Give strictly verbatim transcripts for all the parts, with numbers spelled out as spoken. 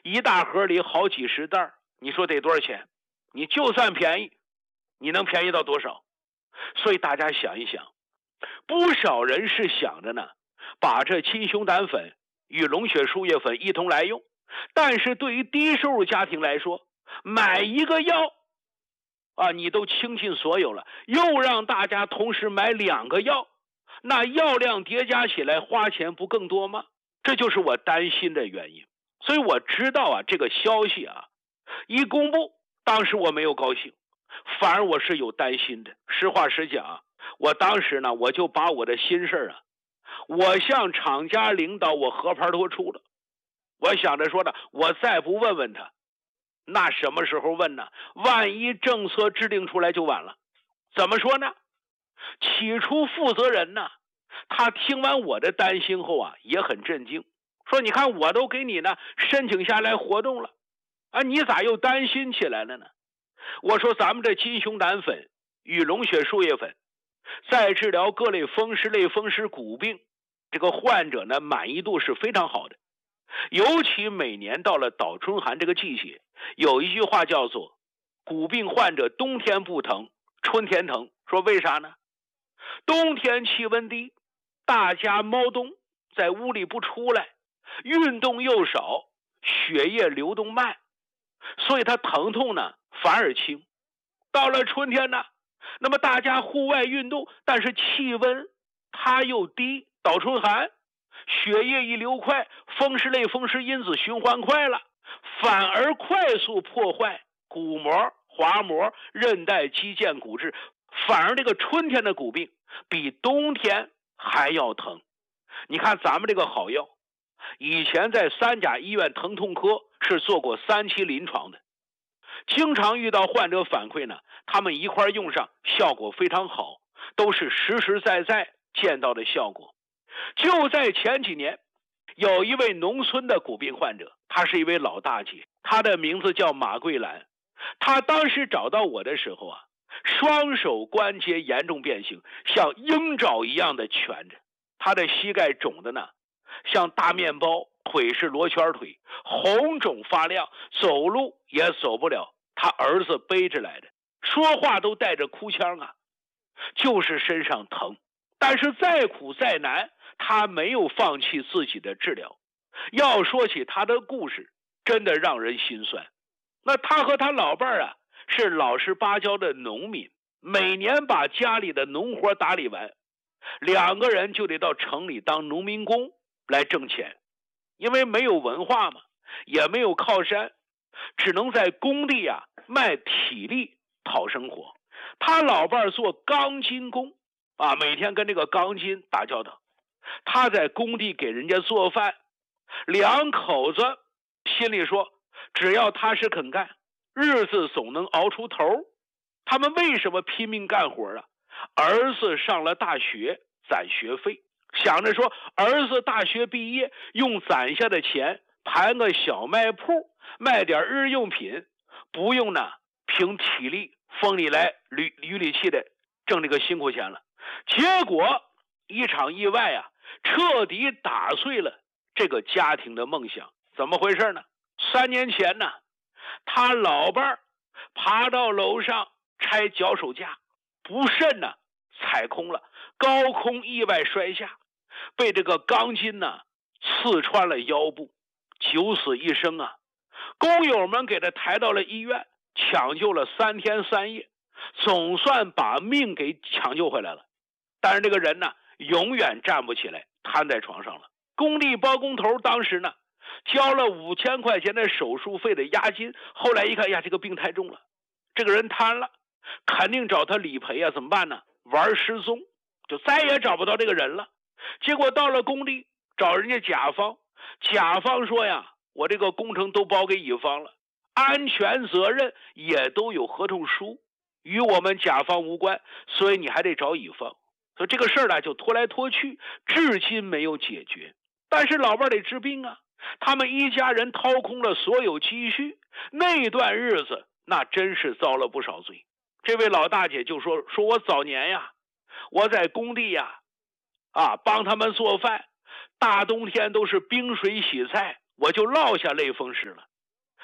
一大盒里好几十袋，你说得多少钱？你就算便宜，你能便宜到多少？所以大家想一想，不少人是想着呢，把这金熊胆粉与龙血输液粉一同来用，但是对于低收入家庭来说，买一个药啊，你都倾尽所有了，又让大家同时买两个药，那药量叠加起来花钱不更多吗？这就是我担心的原因。所以我知道啊，这个消息啊一公布，当时我没有高兴，反而我是有担心的。实话实讲啊，我当时呢，我就把我的心事啊，我向厂家领导我和盘托出了。我想着说呢，我再不问问他，那什么时候问呢？万一政策制定出来就晚了。怎么说呢？起初负责人呢，他听完我的担心后啊，也很震惊，说你看我都给你呢申请下来活动了啊，你咋又担心起来了呢？我说咱们这金熊胆粉与龙血输液粉在治疗各类风湿类风湿骨病，这个患者呢满意度是非常好的。尤其每年到了倒春寒这个季节，有一句话叫做骨病患者冬天不疼，春天疼。说为啥呢？冬天气温低，大家猫冬在屋里不出来，运动又少，血液流动慢，所以它疼痛呢反而轻。到了春天呢，那么大家户外运动，但是气温它又低，倒春寒，血液一流快，风湿类风湿因子循环快了，反而快速破坏骨膜、滑膜、韧带、肌腱、骨质，反而这个春天的骨病比冬天还要疼。你看咱们这个好药，以前在三甲医院疼痛科是做过三期临床的，经常遇到患者反馈呢，他们一块用上效果非常好，都是实实在在见到的效果。就在前几年，有一位农村的骨病患者，她是一位老大姐，她的名字叫马桂兰。她当时找到我的时候啊，双手关节严重变形，像鹰爪一样的蜷着，她的膝盖肿的呢像大面包，腿是罗圈腿，红肿发亮，走路也走不了，他儿子背着来的，说话都带着哭腔啊，就是身上疼。但是再苦再难，他没有放弃自己的治疗。要说起他的故事，真的让人心酸。那他和他老伴儿啊，是老实巴交的农民，每年把家里的农活打理完，两个人就得到城里当农民工来挣钱。因为没有文化嘛，也没有靠山，只能在工地啊卖体力讨生活。他老伴儿做钢筋工啊，每天跟这个钢筋打交道，他在工地给人家做饭，两口子心里说，只要踏实肯干，日子总能熬出头。他们为什么拼命干活啊？儿子上了大学，攒学费，想着说儿子大学毕业，用攒下的钱盘个小卖铺，卖点日用品，不用呢凭体力风里来雨雨里气的挣这个辛苦钱了。结果一场意外啊，彻底打碎了这个家庭的梦想。怎么回事呢？三年前呢，他老伴儿爬到楼上拆脚手架，不慎呢踩空了，高空意外摔下，被这个钢筋呢刺穿了腰部，九死一生啊！工友们给他抬到了医院，抢救了三天三夜，总算把命给抢救回来了。但是这个人呢，永远站不起来，瘫在床上了。工地包工头当时呢，交了五千块钱的手术费的押金，后来一看呀，这个病太重了，这个人瘫了，肯定找他理赔啊，怎么办呢？玩失踪，就再也找不到这个人了。结果到了工地找人家甲方，甲方说呀，我这个工程都包给乙方了，安全责任也都有合同书，与我们甲方无关，所以你还得找乙方。所以这个事儿呢就拖来拖去，至今没有解决。但是老伴得治病啊，他们一家人掏空了所有积蓄，那段日子那真是遭了不少罪。这位老大姐就说说我早年呀，我在工地呀啊帮他们做饭，大冬天都是冰水洗菜，我就落下类风湿了。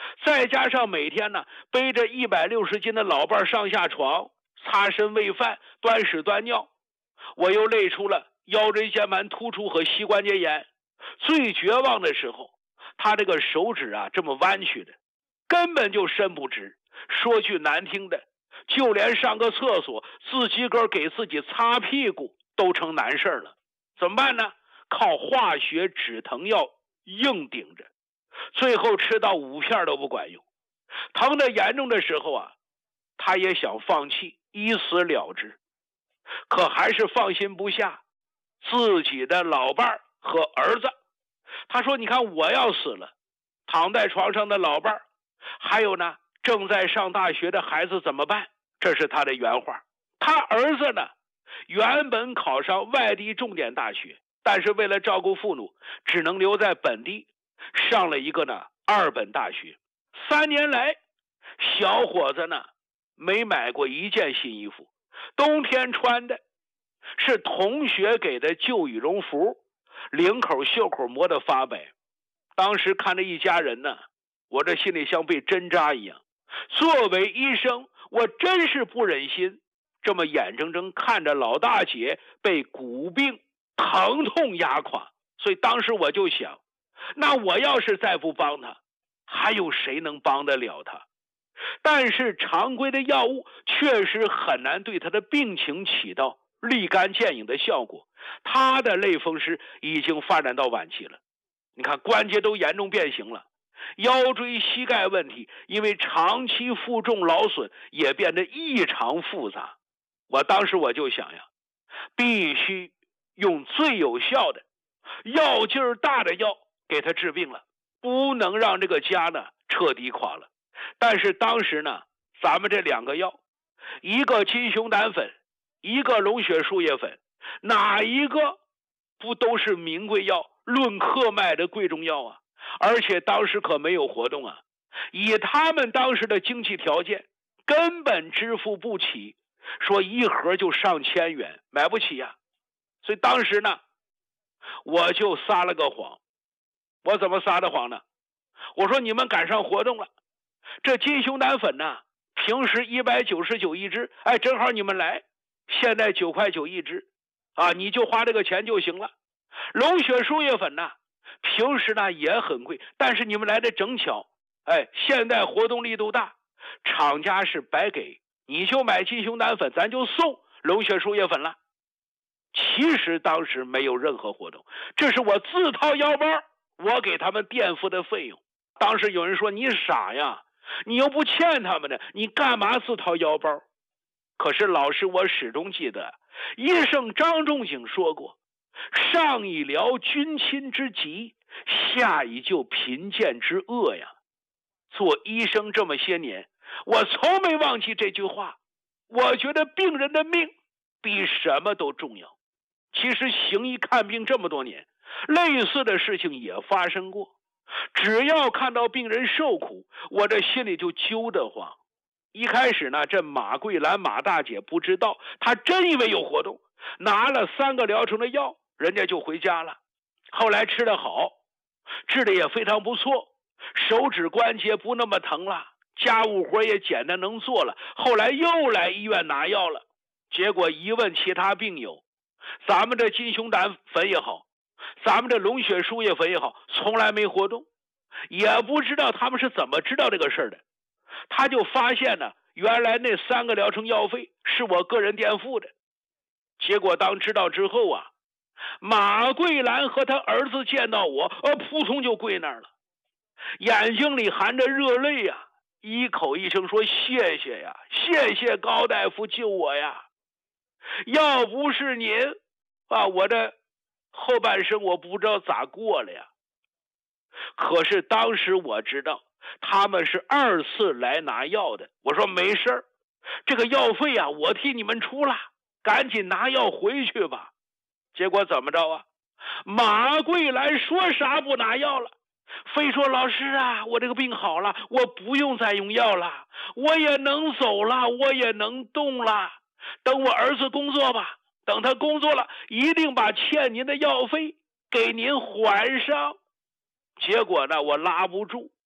再加上每天呢背着一百六十斤的老伴上下床，擦身喂饭，端屎端尿，我又累出了腰椎间盘突出和膝关节炎。最绝望的时候，他这个手指啊这么弯曲的，根本就伸不直。说句难听的，就连上个厕所自己个儿给自己擦屁股都成难事了。怎么办呢？靠化学止疼药硬顶着，最后吃到五片都不管用。疼得严重的时候啊，他也想放弃，以死了之，可还是放心不下自己的老伴儿和儿子。他说你看我要死了，躺在床上的老伴儿，还有呢正在上大学的孩子怎么办？这是他的原话。他儿子呢原本考上外地重点大学，但是为了照顾父母，只能留在本地上了一个呢二本大学。三年来，小伙子呢没买过一件新衣服，冬天穿的是同学给的旧羽绒服，领口袖口磨得发白。当时看着一家人呢，我这心里像被针扎一样。作为医生，我真是不忍心这么眼睁睁看着老大姐被骨病疼痛压垮，所以当时我就想，那我要是再不帮他，还有谁能帮得了他？但是常规的药物确实很难对他的病情起到立竿见影的效果。他的类风湿已经发展到晚期了，你看关节都严重变形了，腰椎膝盖问题因为长期负重劳损也变得异常复杂。我当时我就想呀，必须用最有效的药劲儿大的药给他治病了，不能让这个家呢彻底垮了。但是当时呢，咱们这两个药，一个金熊胆粉，一个龙血树叶粉，哪一个不都是名贵药，论克卖的贵重药啊？而且当时可没有活动啊，以他们当时的经济条件根本支付不起，说一盒就上千元，买不起呀。所以当时呢，我就撒了个谎。我怎么撒的谎呢？我说你们赶上活动了，这金熊胆粉呢平时一百九十九一支，哎，正好你们来，现在九块九一支啊，你就花这个钱就行了。龙血树叶粉呢平时呢也很贵，但是你们来的正巧，哎，现在活动力度大，厂家是白给，你就买金熊胆粉，咱就送龙血树叶粉了。其实当时没有任何活动，这是我自掏腰包，我给他们垫付的费用。当时有人说你傻呀，你又不欠他们的，你干嘛自掏腰包？可是老师，我始终记得医圣张仲景说过，上以疗君亲之急，下以救贫贱之恶呀。做医生这么些年，我从没忘记这句话。我觉得病人的命比什么都重要。其实行医看病这么多年，类似的事情也发生过。只要看到病人受苦，我这心里就揪得慌。一开始呢，这马桂兰马大姐不知道，她真以为有活动，拿了三个疗程的药，人家就回家了。后来吃得好，治的也非常不错，手指关节不那么疼了，家务活也简单能做了。后来又来医院拿药了，结果一问其他病友，咱们这金熊胆粉也好，咱们这龙血树叶粉也好，从来没活动，也不知道他们是怎么知道这个事儿的。他就发现呢，原来那三个疗程药费是我个人垫付的。结果当知道之后啊，马桂兰和他儿子见到我，呃，扑通就跪那儿了，眼睛里含着热泪呀、啊，一口一声说谢谢呀，谢谢高大夫救我呀，要不是您啊，我的后半生我不知道咋过了呀。可是当时我知道他们是二次来拿药的，我说没事儿，这个药费啊我替你们出了，赶紧拿药回去吧。结果怎么着啊？马桂兰说啥不拿药了，非说老师啊，我这个病好了，我不用再用药了，我也能走了，我也能动了，等我儿子工作吧，等他工作了一定把欠您的药费给您还上。结果呢，我拉不住，